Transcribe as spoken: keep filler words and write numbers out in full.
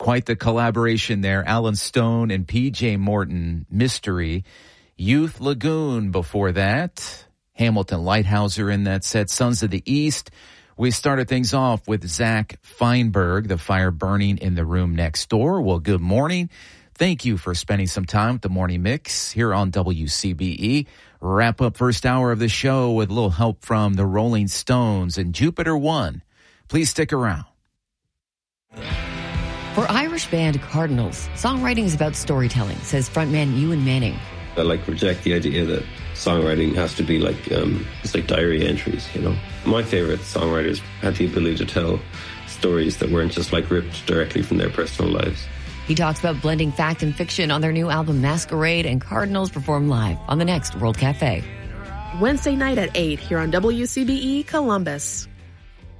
Quite the collaboration there. Alan Stone and P J Morton, Mystery. Youth Lagoon before that. Hamilton Lighthouser in that set. Sons of the East. We started things off with Zach Feinberg, The Fire Burning in the Room Next Door. Well, good morning. Thank you for spending some time with the Morning Mix here on W C B E. Wrap up first hour of the show with a little help from the Rolling Stones and Jupiter One. Please stick around. For Irish band Cardinals, songwriting is about storytelling, says frontman Ewan Manning. I like reject the idea that songwriting has to be like um, it's like diary entries, you know. My favorite songwriters had the ability to tell stories that weren't just like ripped directly from their personal lives. He talks about blending fact and fiction on their new album Masquerade, and Cardinals perform live on the next World Cafe. Wednesday night at eight here on W C B E Columbus.